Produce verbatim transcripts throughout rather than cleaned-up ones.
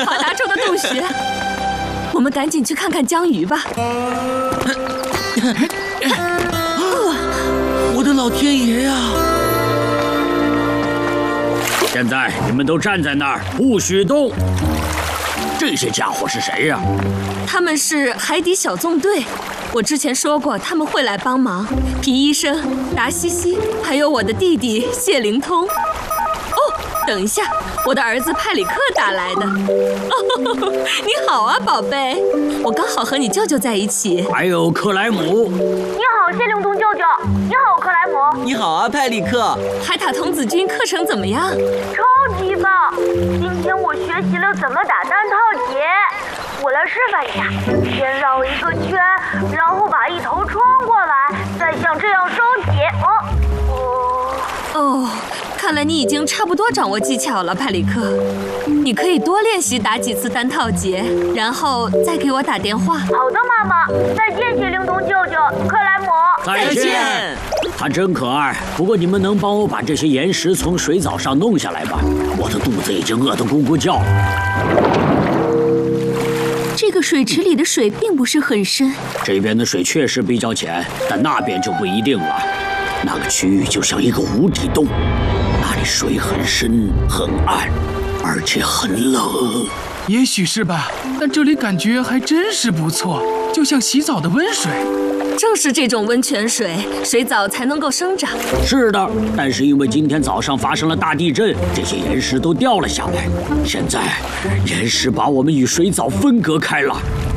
华达州的洞穴。我们赶紧去看看江鱼吧。 我的老天爷呀！ 现在你们都站在那儿，不许动。这些家伙是谁呀？ 他们是海底小纵队。我之前说过他们会来帮忙。皮医生、达西西，还有我的弟弟谢灵通。哦，等一下，我的儿子派里克打来的。哦，你好啊，宝贝，我刚好和你舅舅在一起。 还有克莱姆。 你好，谢灵通舅舅。你好，克莱姆。 你好啊，派里克。 海塔童子军课程怎么样？ 超级棒！今天我学习了怎么打单套结。我来示范一下，先绕一个圈，然后把一头穿过来，再像这样收起。哦哦哦，看来你已经差不多掌握技巧了，派里克。你可以多练习打几次单套结，然后再给我打电话。 好的，妈妈。再见，谢灵通舅舅，克莱姆。 再见。他真可爱，不过你们能帮我把这些岩石从水藻上弄下来吗？我的肚子已经饿得咕咕叫了。 这个水池里的水并不是很深， 这边的水确实比较浅，但那边就不一定了。那个区域就像一个无底洞，那里水很深很暗，而且很冷。 也许是吧，但这里感觉还真是不错，就像洗澡的温水。 正是这种温泉水，水藻才能够生长。 是的，但是因为今天早上发生了大地震，这些岩石都掉了下来。现在，岩石把我们与水藻分隔开了。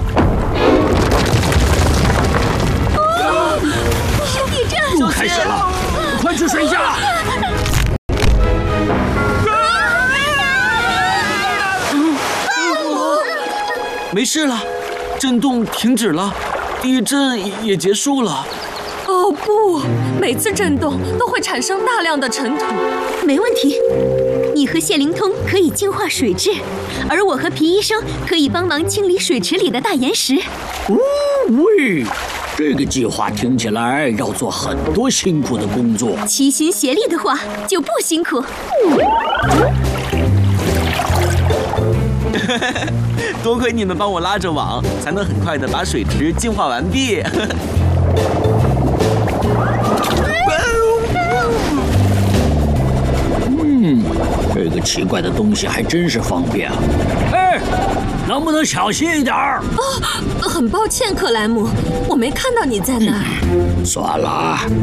哦，有地震！ 又开始了，快去水下！ 没事了，震动停止了，地震也结束了。 哦不，每次震动都会产生大量的尘土。 没问题，你和谢灵通可以净化水质，而我和皮医生可以帮忙清理水池里的大岩石。 哦喂，这个计划听起来要做很多辛苦的工作。 齐心协力的话，就不辛苦。 多亏你们帮我拉着网，才能很快的把水池净化完毕。 嗯，这个奇怪的东西还真是方便啊！哎，能不能小心一点儿？ 哦，很抱歉，克莱姆，我没看到你在那儿。 算了，